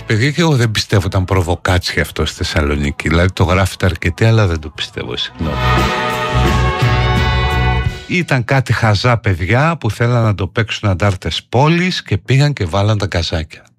παιδιά, και εγώ δεν πιστεύω ήταν προβοκάτσια αυτό στη Θεσσαλονίκη. Δηλαδή το γράφετε αρκετοί, αλλά δεν το πιστεύω, συγγνώμη. Ήταν κάτι χαζά παιδιά που θέλαν να το παίξουν αντάρτες πόλης και πήγαν και βάλαν τα καζάκια.